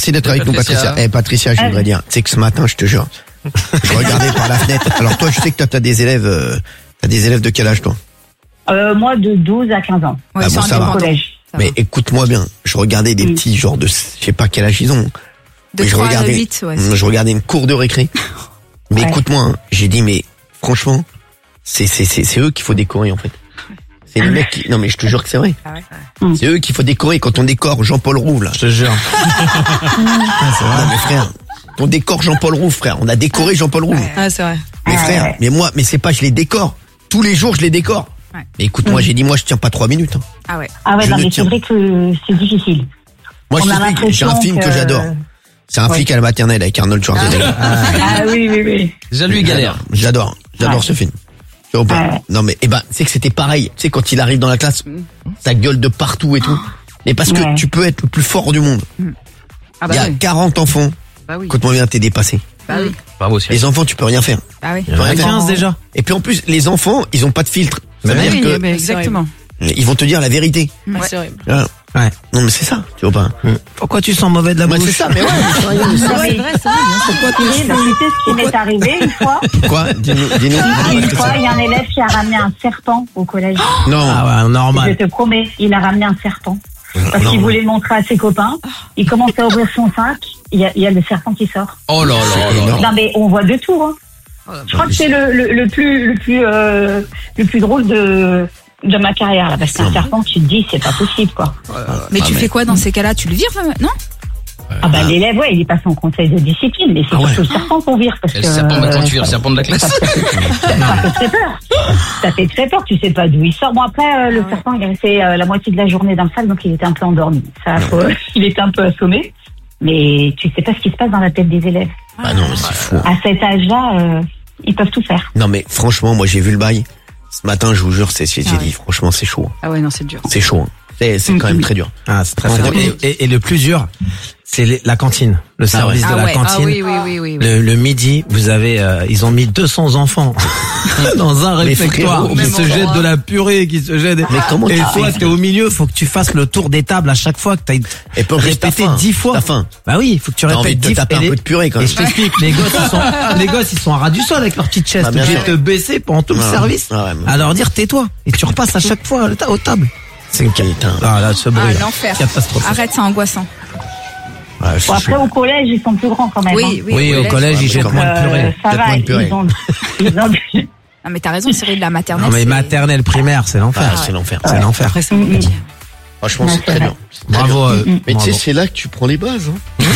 merci d'être avec nous, Patricia. Patricia, je voudrais dire, c'est que ce matin, je te jure, je regardais par la fenêtre. Alors toi, je sais que t'as des élèves de quel âge, toi? Moi, de 12 à 15 ans. Ouais, bon, ça va. Collège. Mais écoute-moi bien, je regardais des petits genres de, je sais pas quel âge ils ont. De 3 à 8, ouais. Je regardais une cour de récré. Mais écoute-moi, hein, j'ai dit, mais franchement, c'est eux qu'il faut décorer, en fait. C'est les mecs qui... Non, mais je te jure que c'est vrai. Ah ouais. C'est eux qu'il faut décorer quand on décore Jean-Paul Rouve, là. Je te jure. Non, mais frère, on décore Jean-Paul Rouve, frère. On a décoré Jean-Paul Rouve. Ah, c'est vrai. Mais frère, mais c'est pas, je les décore. Tous les jours, je les décore. Ouais. Mais écoute-moi, j'ai dit, moi, je tiens pas 3 minutes. Hein. Ah ouais. Ah ouais, non, mais c'est vrai que c'est difficile. Moi, j'ai un film que j'adore. C'est un flic à la maternelle avec Arnold Schwarzenegger. Ah oui. Déjà lui, il galère. J'adore ce film. Non mais, c'est que c'était pareil. Tu sais, quand il arrive dans la classe, ça gueule de partout et tout. Mais parce que tu peux être le plus fort du monde. Ah bah il y a 40 enfants. Bah oui. Écoute-moi bien, t'es dépassé. Bah oui. Bravo, Cyril. Les enfants, tu peux rien faire. Ah oui. Il y en a 15 déjà. Et puis en plus, les enfants, ils ont pas de filtre. Ça veut dire que Exactement. ils vont te dire la vérité. Ouais. C'est horrible. Ouais. Non mais c'est ça, tu vois pas. Pourquoi tu sens mauvais de la bouche? C'est ça, mais ouais. C'est vrai. Pourquoi tu sais ce qui m'est arrivé une fois? Quoi? Dis-nous. Une fois, il y a un élève qui a ramené un serpent au collège. Non. Ah ouais, normal. Je te promets, il a ramené un serpent. Parce qu'il voulait le montrer à ses copains. Il commence à ouvrir son sac. Il y a le serpent qui sort. Oh là là. Non mais on voit de tout. Hein. Je crois que c'est le plus drôle de ma carrière là, parce qu'un serpent, tu te dis c'est pas possible quoi. Mais tu fais quoi dans ces cas-là? Tu le vires, non? Ah bah l'élève, ouais, il est passé en conseil de discipline, mais c'est surtout le serpent qu'on vire parce Et que le serpent, maintenant tu vires le serpent de la classe. ça fait très peur. Ça fait très peur, tu sais pas d'où il sort. Bon après le serpent il est resté la moitié de la journée dans le sac, donc il était un peu endormi. Il était un peu assommé, mais tu sais pas ce qui se passe dans la tête des élèves. Ah non, c'est fou. À cet âge-là, ils peuvent tout faire. Non mais franchement, moi j'ai vu le bail. Ce matin, je vous jure, j'ai dit franchement, c'est chaud. Ah ouais, non, c'est dur. C'est chaud. C'est quand même très dur. Ah, c'est très dur. Et le plus dur, c'est la cantine, le service de la cantine. Ah oui. Le midi, vous avez, ils ont mis 200 enfants dans un réfectoire qui se jettent de la purée, qui se jettent. Mais comment et toi, t'es au milieu, faut que tu fasses le tour des tables à chaque fois, que t'ailles répéter 10 fois. T'as faim. Bah oui, faut que tu répètes 10 fois. T'as un peu de purée quand même. Et je t'explique, les gosses, ils sont à ras du sol avec leur petite chaise. T'es obligé de te baisser pendant tout le service. À leur dire tais-toi. Et tu repasses à chaque fois aux tables. C'est une qualité. Ah là, ce bruit. L'enfer. Catastrophe. Arrête, c'est angoissant. Bon, après au collège ils sont plus grands quand même. Oui, au collège ils jettent moins de purée. Ça va, ils ont Ah mais t'as raison, Cyril, la maternelle. Non mais maternelle, primaire, c'est l'enfer. C'est l'enfer. C'est l'enfer. Après, c'est compliqué. Franchement, c'est très dur. Bravo. Mais tu sais, c'est là que tu prends les bases.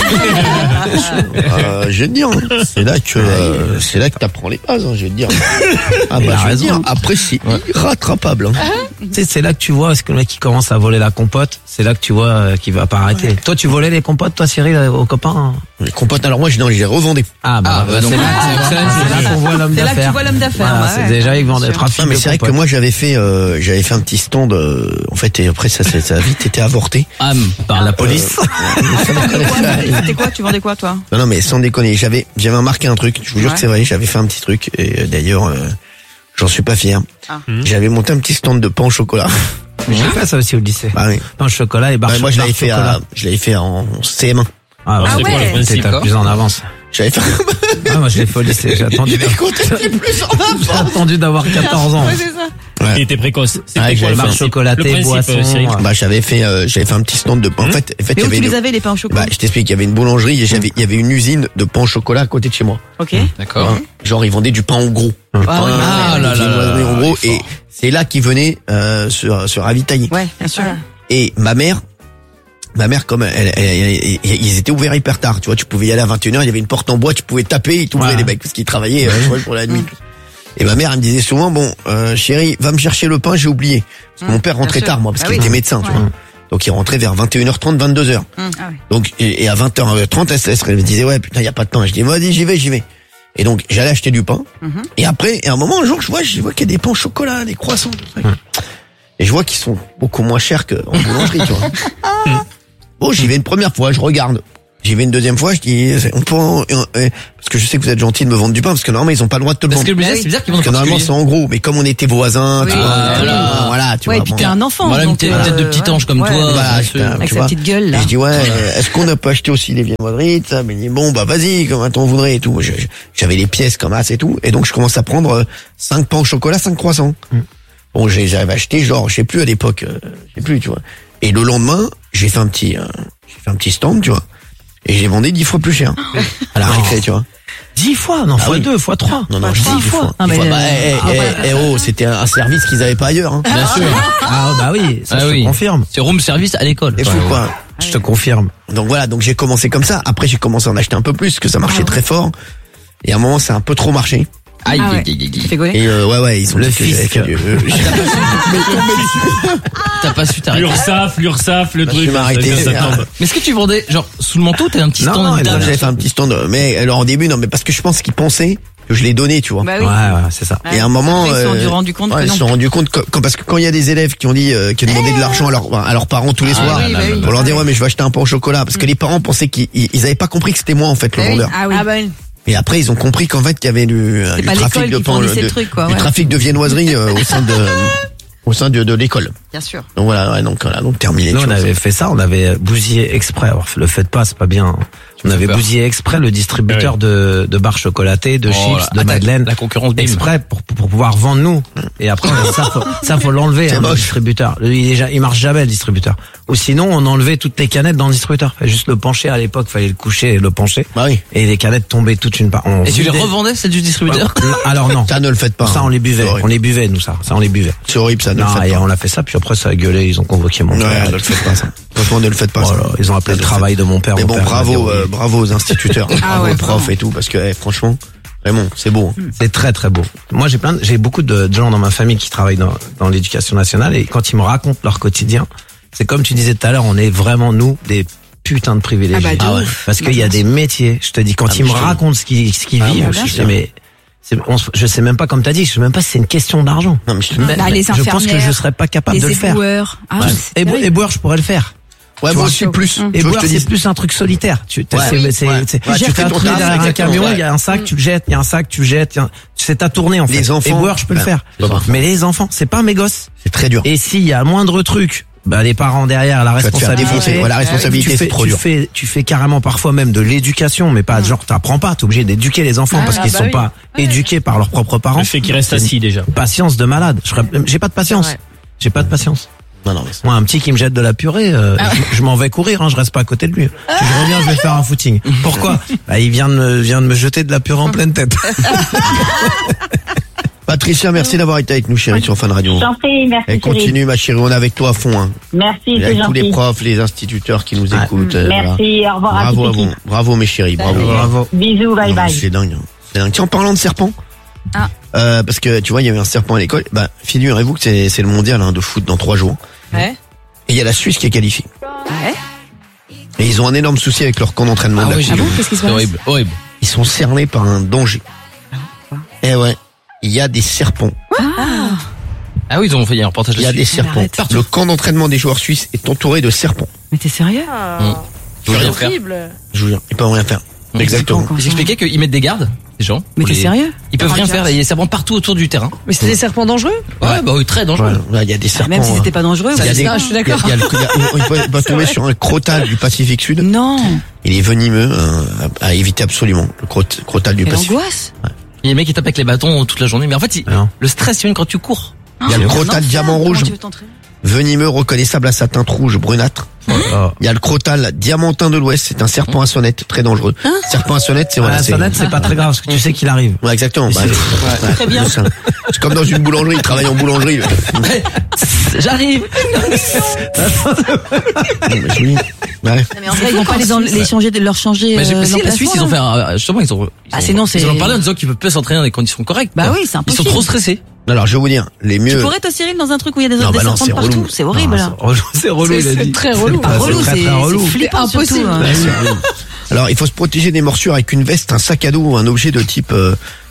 Je vais te dire, c'est là que t'apprends les bases. Je vais te dire. Ah bah, je vais te dire. Après, c'est irrattrapable. Tu sais, c'est là que tu vois, est-ce que le mec qui commence à voler la compote, c'est là que tu vois qu'il va pas arrêter. Toi, tu volais les compotes, toi, Cyril, aux copains? Les compotes, alors moi, je les revendais. Ah bah, c'est là qu'on voit l'homme d'affaires. C'est là que tu vois l'homme d'affaires. Voilà, c'est déjà ils vendent des trafics. Mais c'est vrai que moi, j'avais fait un petit stand. En fait, et après, ça a vite été avorté. Par la police. C'était quoi? Tu vendais quoi, toi? Non, mais sans déconner, j'avais remarqué un truc. Je vous jure que c'est vrai. J'avais fait un petit truc. Et d'ailleurs, j'en suis pas fier. J'avais monté un petit stand de pain au chocolat. J'ai fait ça aussi au lycée. Ah oui. Pain au chocolat et barre chocolat. Moi, je l'avais fait en CM1. Ah ouais. T'étais plus en avance. J'avais fait. Moi, je l'ai fait au lycée. J'ai attendu. J'ai attendu d'avoir 14 ans. Ouais, c'est ça. Ouais. Qui était précoce. C'était quoi le barre chocolatée, boisson. J'avais fait un petit stand de pain. En fait, et où tu les avais, les pains au chocolat? Je t'explique, il y avait une boulangerie et il y avait une usine de pain au chocolat à côté de chez moi. Ok. D'accord. Genre, ils vendaient du pain en gros. En gros, et c'est là qu'ils venaient, se ravitailler. Ouais, bien sûr. Et ma mère, comme ils étaient ouverts hyper tard, tu vois, tu pouvais y aller à 21h, il y avait une porte en bois, tu pouvais taper, ils t'ouvraient les mecs, parce qu'ils travaillaient, pour la nuit. Et ma mère, elle me disait souvent, chérie, va me chercher le pain, j'ai oublié. Parce que mon père rentrait tard, moi, parce qu'il était médecin, tu vois. Donc il rentrait vers 21h30, 22h. Donc, et à 20h30, elle se disait, ouais, putain, y a pas de temps. Je dis, vas-y, j'y vais. Et donc, j'allais acheter du pain. Et après, à un moment, un jour, je vois qu'il y a des pains au chocolat, des croissants, tout ça. Et je vois qu'ils sont beaucoup moins chers qu'en boulangerie, tu vois. Bon, j'y vais une première fois, je regarde. J'y vais une deuxième fois, je dis, on peut, parce que je sais que vous êtes gentil de me vendre du pain, parce que normalement ils ont pas le droit de te le vendre. Parce que le business, c'est bizarre qu'ils vendent. Parce que normalement c'est en gros, mais comme on était voisins, Oui. tu vois, voilà, tu vois. Et puis t'es un enfant. Voilà, une donc, tête de petit ange comme ouais. toi. Voilà, bien sûr. putain. Avec tu sa vois. petite gueule, Et là. je dis est-ce qu'on n'a pas acheté aussi les viennoiseries, ça? Mais il dit bon vas-y, comment t'en voudrais et tout. J'avais les pièces comme as et tout, et donc je commence à prendre 5 pains au chocolat, 5 croissants. Bon, j'avais acheté genre, je sais plus à l'époque, je sais plus, tu vois. Et le lendemain, j'ai fait un petit stand, tu vois. Et j'ai vendu 10 fois plus cher. À la récré, tu vois. 10 fois, non, fois 2, fois 3. Non, je dis 10 fois. Ah, mais C'était un service qu'ils avaient pas ailleurs, hein. Bien sûr. Ah bah oui, ça je te confirme. C'est room service à l'école. C'est fou, quoi. Je te confirme. Donc voilà, donc j'ai commencé comme ça. Après, j'ai commencé à en acheter un peu plus, parce que ça marchait très fort. Et à un moment, ça a un peu trop marché. Aïe, Ah ouais. aïe, aïe, aïe. Tu fais gauler. Et ouais, ils ont Le dit que j'avais fisc. fait du- T'as pas su t'arrêter. L'URSSAF, le je truc. vais m'arrêter. ça tombe. Mais est-ce que tu vendais, genre, sous le manteau, t'as un petit Non, stand non, de table? J'avais fait un petit stand, mais alors au début, non, mais parce que je pense qu'ils pensaient que je l'ai donné, tu vois. Bah oui. Ouais, c'est ça. Et à un moment, Après, ils se sont rendu compte ouais, que ils non. se sont rendus compte parce que quand il y a des élèves qui ont dit, qui ont demandé de l'argent à leurs parents tous les soirs, oui, bah oui. pour leur dire ouais mais je vais acheter un pain au chocolat, parce que les parents pensaient qu'ils avaient pas compris que c'était moi en fait le Ah oui. vendeur. Ah oui. Ah bah oui. Et après ils ont compris qu'en fait il y avait du pas trafic l'école de qui pain, fournissait le truc, quoi, du ouais. trafic de viennoiserie au sein de l'école. Bien sûr. Donc voilà, ouais, donc terminé. Nous, tu on vois. avait fait ça, on avait bousillé exprès. Alors, le faites pas, c'est pas bien. On avait peur. bousillé exprès le distributeur de barres chocolatées, de chips, de Attaque, madeleine. La concurrence, bim. Exprès pour pouvoir vendre nous. Et après, ça faut l'enlever, C'est hein, le moche. distributeur. Il marche jamais, le distributeur. Ou sinon, on enlevait toutes les canettes dans le distributeur. Fallait juste le pencher à l'époque, fallait le coucher et le pencher. Bah oui. Et les canettes tombaient toute une part. On Et tu les vidait- revendais, celle du distributeur? Alors non. Ça ne le faites pas. Ça, on les buvait. C'est horrible. On les buvait, nous, ça. Ça, on les buvait. C'est horrible, ça ne le Non, faites et pas. on a fait ça, puis après, ça a gueulé, ils ont convoqué mon Ouais, père. ne le faites pas ça. Franchement, ne le faites pas ça. Voilà, ils ont appelé le travail de mon père. Mais Mon bon, père m'a dit, bravo, oui. bravo aux instituteurs, bravo ouais, aux profs vraiment. et tout, parce que franchement, vraiment, c'est beau. C'est très très beau. Moi j'ai beaucoup de gens dans ma famille qui travaillent dans l'éducation nationale et quand ils me racontent leur quotidien, c'est comme tu disais tout à l'heure, on est vraiment nous des putains de privilégiés. Ah bah, de ouf. Parce qu'il y a des métiers, je te dis, quand ils me racontent ce qu'ils vivent, bah, je bien dis, sûr. mais je sais même pas, comme t'as dit, je sais même pas si c'est une question d'argent. Non, mais je te Bah, les Je pense que infirmières, je serais pas capable les de le faire. éboueurs. Ah, Ouais. c'est terrible. Éboueur, je pourrais le faire. Ouais, Tu moi vois, aussi plus. Tu vois, Éboueur, je te c'est dis, plus un truc solitaire. Tu Ouais, c'est- oui, c'est- ouais. c'est- Ouais, tu tu fais fais un ton tourner taf, derrière un exactement, camion, ouais. il y a un sac, tu le jettes, il y a un sac, tu le jettes, c'est à tourner en fait. Les enfants, Éboueur, je peux le ben, faire. d'accord. Mais les enfants, c'est pas mes gosses. c'est très dur. Et s'il y a moindre truc, bah les parents derrière, la Tu vas te faire responsabilité. défoncer. Ouais, la responsabilité, c'est trop dur. Tu fais carrément parfois même de l'éducation, mais pas genre t'apprends pas, t'es obligé d'éduquer les enfants parce qu'ils bah sont oui. pas éduqués par leurs propres parents. Le fait qu'il reste assis déjà. Patience de malade. J'ai pas de patience. C'est vrai. J'ai pas de patience. Non, non, mais Moi, un petit qui me jette de la purée, je m'en vais courir, hein, je reste pas à côté de lui. Si je reviens, je vais faire un footing. Pourquoi? Bah, il vient de me jeter de la purée en pleine tête. Patricia, merci d'avoir été avec nous, chérie, sur Fun Radio. J'en prie, merci. Et chérie. continue, ma chérie, on est avec toi à fond, hein. Merci, Et c'est avec tous les gentil. profs, les instituteurs qui nous écoutent. Merci, au revoir Bravo à à toute vous. l'équipe. Bravo, mes chéris, bravo. Bravo. Bisous, bye Non, bye. C'est dingue. Hein. C'est dingue. Tiens, en parlant de serpent. Ah. Parce que tu vois, il y avait un serpent à l'école. Bah, figurez-vous que c'est le mondial hein, de foot dans 3 jours. Ouais. Et il y a la Suisse qui est qualifiée. Ouais. Et ils ont un énorme souci avec leur camp d'entraînement de la oui, Coupe j'ai du vu. Monde. Qu'est-ce qui se C'est passe? horrible, horrible. Ils sont cernés par un danger. Eh ouais. Il y a des serpents. Ah oui, ils ont fait un reportage Il y a là-dessus. des serpents. arrête. Le camp d'entraînement des joueurs suisses est entouré de serpents. Mais t'es sérieux? Ils peuvent rien faire. Horrible. Je vous jure, ils peuvent rien faire. Exactement. Ils expliquaient qu'ils mettent des gardes, les gens. Mais Pour t'es les- sérieux? Ils peuvent rien faire, il y a des serpents partout autour du terrain. Mais c'était des serpents dangereux. Ouais, bah oui, très dangereux. Là, il y a des serpents. Même si c'était pas dangereux. il y a ouais. des- ça, je suis d'accord. il va tomber sur un crotal du Pacifique Sud. Non. Il est venimeux à éviter absolument. Le crotal du Quelle Pacifique. angoisse. Il y a des mecs qui tapent avec les bâtons toute la journée. Mais en fait, Non. le stress, c'est même quand tu cours. Il y a le crotal diamant rouge, Comment tu veux t'entraîner? venimeux, reconnaissable à sa teinte rouge brunâtre. Oh. Il y a le crotal diamantin de l'Ouest, c'est un serpent à sonnette, très dangereux. Serpent à sonnette, c'est Ouais, voilà, la c'est. sonnette, c'est pas très grave parce que tu sais qu'il arrive. Ouais, exactement. Bah, ouais. Très bien. C'est comme dans une boulangerie, il travaille en boulangerie. J'arrive. Je dis, ouais. Mais en vrai, ils vont pas les changer, leur changer. Mais j'ai passé la l'emplacement, Suisse, ils ont là. fait un, justement, ils ont Ah, sinon, c'est- ils en ont parlé en disant qu'ils peuvent pas s'entraîner dans des conditions correctes. Bah quoi. oui, c'est Ils sont impossible. trop stressés. Alors, je vais vous dire, les Tu mieux. pourrais toi, Cyril, dans un truc où il y a des Non, bah non, serpents c'est partout. relou. C'est horrible, là. C'est relou, il a C'est dit. très relou. Pas relou, très, c'est très relou. flippant, C'est impossible. surtout, hein. Alors, il faut se protéger des morsures avec une veste, un sac à dos ou un objet de type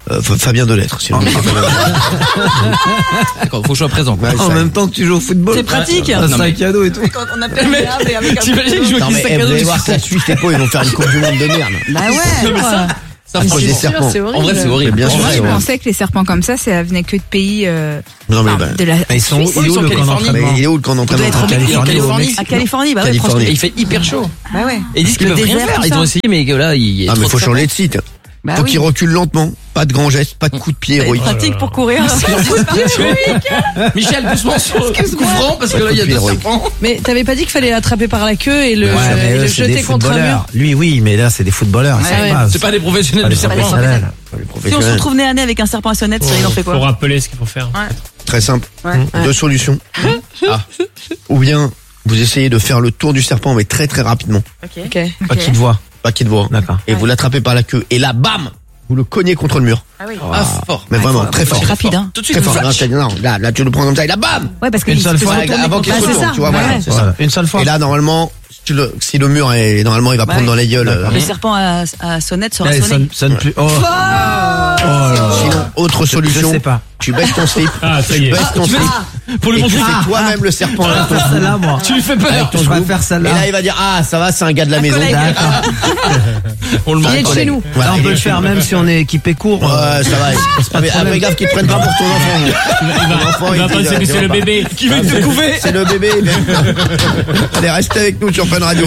Fabien Delettre. Si D'accord, faut que je sois présent. quoi. Ouais, En ça- même temps que tu joues au football. C'est pratique. Un Non, mais- sac à dos et tout. Quand on appelle avec un T'imagines jouer Non avec mais des sacs vous à dos allez du voir que la Suisse et quoi, ils vont faire une coupe du monde de merde. Bah ouais. quoi. Ça, Proche des franchement, serpents. C'est horrible. en vrai, c'est horrible. Bien sûr, Moi, ouais, je ouais. pensais que les serpents comme ça venait que de pays Non mais enfin, bah, de la. Mais ils sont où, Oui, ils sont en le camp Californie. d'entraînement? mais il est où le camp d'entraînement? doit être En Californie, au Mexique. À Californie, bah ouais, Californie. franchement. Et il fait hyper chaud. Bah ouais. Et ils disent qu'ils Le peuvent rien désert, faire. tout Ils ça. ont essayé, mais que là, il y a Ah mais trop faut de changer de site. Bah Faut oui. qu'ils reculent lentement, pas de grands gestes, pas de coups de pied C'est héroïques. pratique pour courir. serpents. Michel, doucement sur le coup franc, parce que là, il y a deux serpents. Mais t'avais pas dit qu'il fallait l'attraper par la queue et le, Ouais, mais et eux, le c'est des jeter contre un mur. footballeurs. Lui, oui, mais là, c'est des footballeurs. Ouais, ouais. C'est pas des professionnels du des serpent. professionnels. Les Si on se professionnels. retrouve nez à nez avec un serpent à sonnette, il en fait Faut quoi? rappeler ce qu'il faut faire. Très simple. Ouais. Deux solutions. Ou bien vous essayez de faire le tour du serpent mais très très rapidement, Ok. Pas qu'il te voit. pas qu'il te voit. D'accord. Et vous l'attrapez par la queue et là bam, vous le cognez contre le mur. Ah oui. Ah, fort. Mais vraiment très fort. C'est rapide, hein. Tout de suite, Très fort. flash. Non, là tu le prends comme ça et là bam. Ouais, parce que Une il seule se fois, fait retourner avant contre- qu'il se Bah, c'est retourne, ça. tu vois, Bah voilà. ouais. C'est ça. Voilà. Une seule fois. Et là normalement si le mur est normalement il va Bah prendre oui. dans la gueule. Le serpent à sonnette sera Eh, sonné. sonne plus. Oh. Oh là. Sinon autre Je solution, sais pas. tu baisses ton slip. Ah, ça y Tu est. baisses ton slip Pour le et tu montrer. fais toi-même le serpent avec ton Faire celle-là, moi. Tu lui fais peur. ton Je vais scoop. faire Et celle-là. là il va dire ah ça va c'est un gars de la maison. collègue. D'accord. On le Il marque. est de chez nous. Voilà, Là, on il peut est le chez faire nous. même si on est équipé court. Ouais, ça va. Mais après, gaffe qu'ils te prennent pas pour ton enfant. Il va penser que c'est le bébé. Qui veut te couver? C'est le bébé. Allez, restez avec nous sur Fun Radio.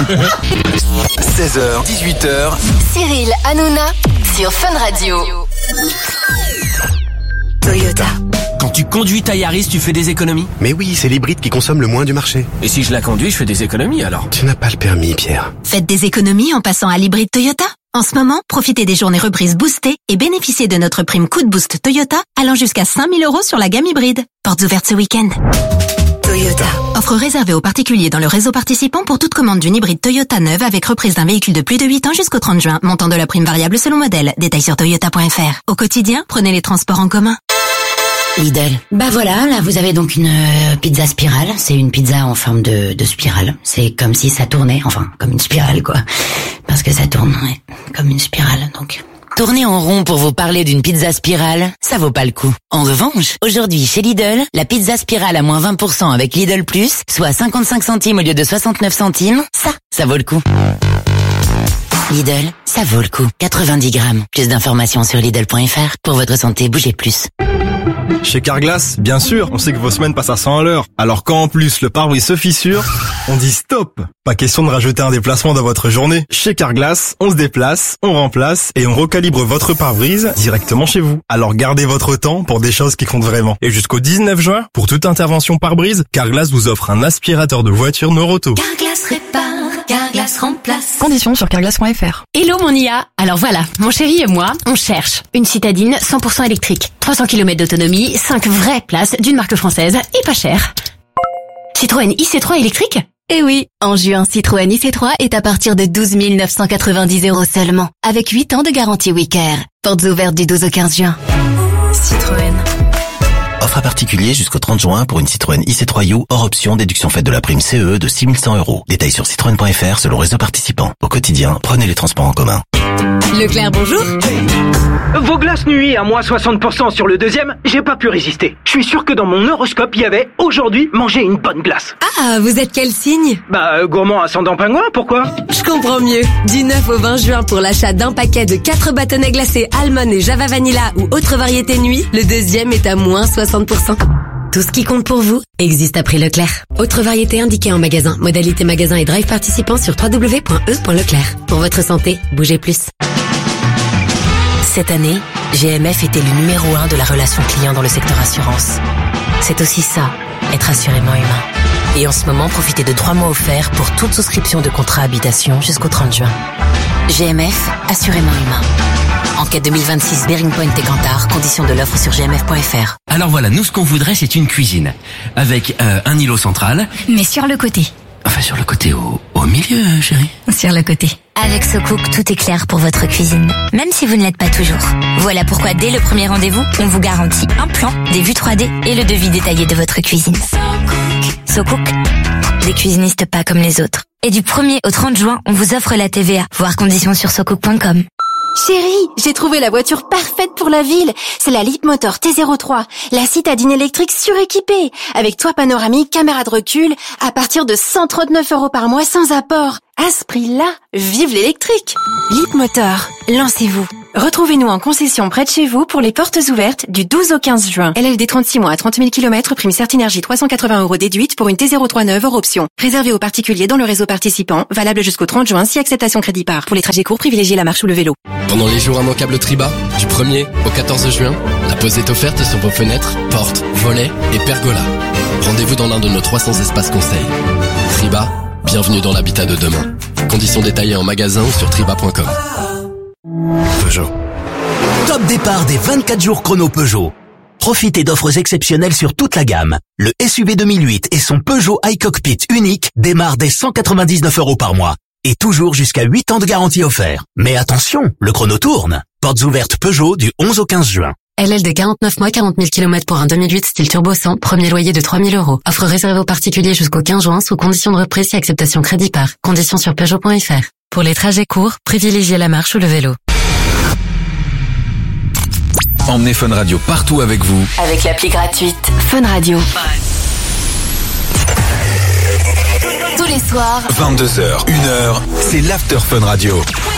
16h, 18h, Cyril Hanouna sur Fun Radio. Toyota. Quand tu conduis ta Yaris, tu fais des économies. Mais oui, c'est l'hybride qui consomme le moins du marché. Et si je la conduis, je fais des économies alors. Tu n'as pas le permis, Pierre. Faites des économies en passant à l'hybride Toyota. En ce moment, profitez des journées reprises boostées et bénéficiez de notre prime coup de boost Toyota allant jusqu'à 5 000 € sur la gamme hybride. Portes ouvertes ce week-end. Toyota. Offre réservée aux particuliers dans le réseau participant pour toute commande d'une hybride Toyota neuve avec reprise d'un véhicule de plus de 8 ans jusqu'au 30 juin. Montant de la prime variable selon modèle. Détails sur toyota.fr. Au quotidien, prenez les transports en commun. Lidl. Bah voilà, là vous avez donc une pizza spirale. C'est une pizza en forme de spirale. C'est comme si ça tournait, enfin comme une spirale quoi. Parce que ça tourne, ouais, comme une spirale donc. Tourner en rond pour vous parler d'une pizza spirale, ça vaut pas le coup. En revanche, aujourd'hui chez Lidl, la pizza spirale à moins 20% avec Lidl Plus, soit 55 centimes au lieu de 69 centimes, ça vaut le coup. Lidl, ça vaut le coup. 90 grammes. Plus d'informations sur Lidl.fr. Pour votre santé, bougez plus. Chez Carglass, bien sûr, on sait que vos semaines passent à 100 à l'heure. Alors quand en plus le pare-brise se fissure, on dit stop. Pas question de rajouter un déplacement dans votre journée. Chez Carglass, on se déplace, on remplace et on recalibre votre pare-brise directement chez vous. Alors gardez votre temps pour des choses qui comptent vraiment. Et jusqu'au 19 juin, pour toute intervention pare-brise, Carglass vous offre un aspirateur de voiture Noroto. Carglass répare, Carglass remplace. Conditions sur carglass.fr. Hello mon IA. Alors voilà, mon chéri et moi, on cherche une citadine 100% électrique. 300 km d'autonomie, 5 vraies places d'une marque française et pas cher. Citroën IC3 électrique? Eh oui, en juin, Citroën IC3 est à partir de 12 990 € seulement, avec 8 ans de garantie Wicare. Portes ouvertes du 12 au 15 juin. Citroën. offre à particulier jusqu'au 30 juin pour une Citroën IC3 U hors option déduction faite de la prime CE de 6 100 €. Détails sur citroën.fr selon réseau participant. Au quotidien, prenez les transports en commun. Leclerc, bonjour. Vos glaces nuit à moins 60% sur le deuxième, j'ai pas pu résister. Je suis sûr que dans mon horoscope, il y avait aujourd'hui manger une bonne glace. Ah, vous êtes quel signe? Gourmand ascendant pingouin, pourquoi? Je comprends mieux. Du 9 au 20 juin pour l'achat d'un paquet de 4 bâtonnets glacés Almond et Java Vanilla ou autre variété nuit, le deuxième est à moins 60%. Tout ce qui compte pour vous existe à prix Leclerc. Autre variété indiquée en magasin. Modalité magasin et drive participant sur www.e.leclerc. Pour votre santé, bougez plus. Cette année, GMF était le numéro 1 de la relation client dans le secteur assurance. C'est aussi ça, être assurément humain. Et en ce moment, profitez de 3 mois offerts pour toute souscription de contrat habitation jusqu'au 30 juin. GMF, assurément humain. Enquête 2026 Bering Point et Cantar, conditions de l'offre sur gmf.fr. Alors voilà, nous ce qu'on voudrait c'est une cuisine. Avec un îlot central. Mais sur le côté. Enfin sur le côté au milieu, chérie. Sur le côté. Avec SoCook, tout est clair pour votre cuisine, même si vous ne l'êtes pas toujours. Voilà pourquoi dès le premier rendez-vous, on vous garantit un plan, des vues 3D et le devis détaillé de votre cuisine. SoCook, des cuisinistes pas comme les autres. Et du 1er au 30 juin, on vous offre la TVA. Voir conditions sur socook.com. Chérie, j'ai trouvé la voiture parfaite pour la ville. C'est la Leapmotor T03, la citadine électrique suréquipée, avec toit panoramique, caméra de recul, à partir de 139 € par mois sans apport. À ce prix-là, vive l'électrique! Leapmotor, lancez-vous. Retrouvez-nous en concession près de chez vous pour les portes ouvertes du 12 au 15 juin. LLD 36 mois à 30 000 km, prime Certinergie 380 € déduite pour une T03 neuve hors option. Réservé aux particuliers dans le réseau participant, valable jusqu'au 30 juin si acceptation crédit par. Pour les trajets courts, privilégiez la marche ou le vélo. Pendant les jours immanquables Triba, du 1er au 14 juin, la pause est offerte sur vos fenêtres, portes, volets et pergolas. Rendez-vous dans l'un de nos 300 espaces conseils. Triba, bienvenue dans l'habitat de demain. Conditions détaillées en magasin ou sur triba.com. Peugeot. Top départ des 24 jours chrono Peugeot. Profitez d'offres exceptionnelles sur toute la gamme. Le SUV 2008 et son Peugeot iCockpit unique démarrent dès 199 € par mois. Et toujours jusqu'à 8 ans de garantie offert. Mais attention, le chrono tourne. Portes ouvertes Peugeot du 11 au 15 juin. LL de 49 mois, 40 000 km pour un 2008 style turbo 100, premier loyer de 3 000 €. Offre réservée aux particuliers jusqu'au 15 juin sous condition de reprise et acceptation crédit par. Conditions sur Peugeot.fr. Pour les trajets courts, privilégiez la marche ou le vélo. Emmenez Fun Radio partout avec vous. Avec l'appli gratuite Fun Radio. Tous les soirs, 22h, 1h, c'est l'After Fun Radio.